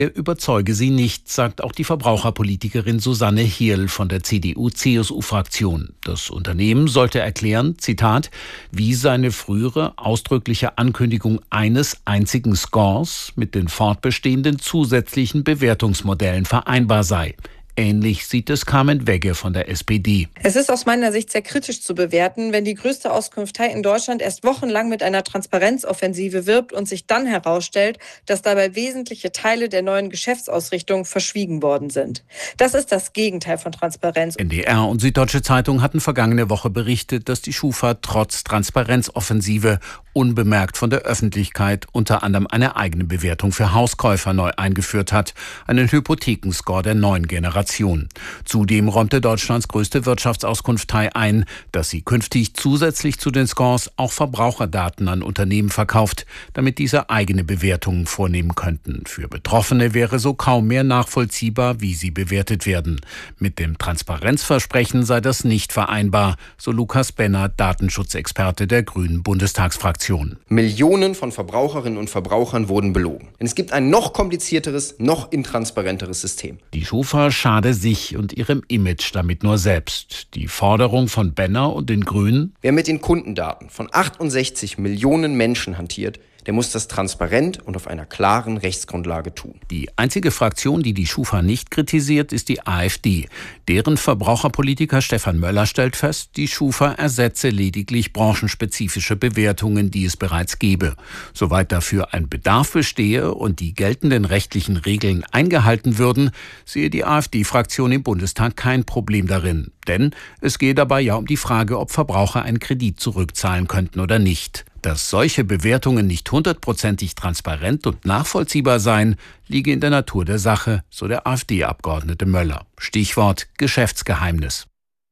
Er überzeuge sie nicht, sagt auch die Verbraucherpolitikerin Susanne Hierl von der CDU-CSU-Fraktion. Das Unternehmen sollte erklären, Zitat, wie seine frühere ausdrückliche Ankündigung eines einzigen Scores mit den fortbestehenden zusätzlichen Bewertungsmodellen vereinbar sei. Ähnlich sieht es Carmen Wegge von der SPD. Es ist aus meiner Sicht sehr kritisch zu bewerten, wenn die größte Auskunftei in Deutschland erst wochenlang mit einer Transparenzoffensive wirbt und sich dann herausstellt, dass dabei wesentliche Teile der neuen Geschäftsausrichtung verschwiegen worden sind. Das ist das Gegenteil von Transparenz. NDR und Süddeutsche Zeitung hatten vergangene Woche berichtet, dass die Schufa trotz Transparenzoffensive unbemerkt von der Öffentlichkeit unter anderem eine eigene Bewertung für Hauskäufer neu eingeführt hat, einen Hypothekenscore der neuen Generation. Zudem räumte Deutschlands größte Wirtschaftsauskunftei ein, dass sie künftig zusätzlich zu den Scores auch Verbraucherdaten an Unternehmen verkauft, damit diese eigene Bewertungen vornehmen könnten. Für Betroffene wäre so kaum mehr nachvollziehbar, wie sie bewertet werden. Mit dem Transparenzversprechen sei das nicht vereinbar, so Lukas Benner, Datenschutzexperte der Grünen Bundestagsfraktion. Millionen von Verbraucherinnen und Verbrauchern wurden belogen. Denn es gibt ein noch komplizierteres, noch intransparenteres System. Die Schufa schade sich und ihrem Image damit nur selbst. Die Forderung von Benner und den Grünen: Wer mit den Kundendaten von 68 Millionen Menschen hantiert, der muss das transparent und auf einer klaren Rechtsgrundlage tun. Die einzige Fraktion, die die Schufa nicht kritisiert, ist die AfD. Deren Verbraucherpolitiker Stefan Möller stellt fest, die Schufa ersetze lediglich branchenspezifische Bewertungen, die es bereits gebe. Soweit dafür ein Bedarf bestehe und die geltenden rechtlichen Regeln eingehalten würden, sehe die AfD-Fraktion im Bundestag kein Problem darin. Denn es gehe dabei ja um die Frage, ob Verbraucher einen Kredit zurückzahlen könnten oder nicht. Dass solche Bewertungen nicht hundertprozentig transparent und nachvollziehbar seien, liege in der Natur der Sache, so der AfD-Abgeordnete Möller. Stichwort Geschäftsgeheimnis.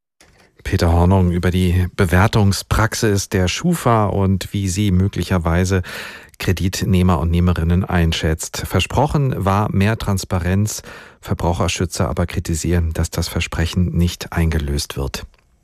Peter Hornung über die Bewertungspraxis der Schufa und wie sie möglicherweise Kreditnehmer und Nehmerinnen einschätzt. Versprochen war mehr Transparenz. Verbraucherschützer aber kritisieren, dass das Versprechen nicht eingelöst wird.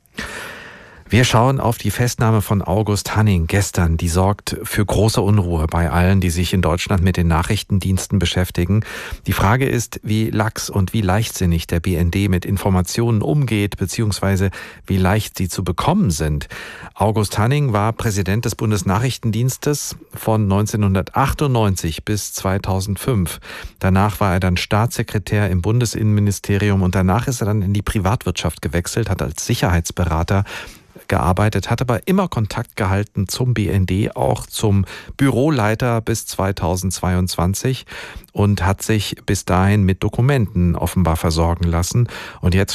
Wir schauen auf die Festnahme von August Hanning gestern. Die sorgt für große Unruhe bei allen, die sich in Deutschland mit den Nachrichtendiensten beschäftigen. Die Frage ist, wie lax und wie leichtsinnig der BND mit Informationen umgeht, beziehungsweise wie leicht sie zu bekommen sind. August Hanning war Präsident des Bundesnachrichtendienstes von 1998 bis 2005. Danach war er dann Staatssekretär im Bundesinnenministerium und danach ist er dann in die Privatwirtschaft gewechselt, hat als Sicherheitsberater gearbeitet, hat aber immer Kontakt gehalten zum BND, auch zum Büroleiter bis 2022 und hat sich bis dahin mit Dokumenten offenbar versorgen lassen. Und jetzt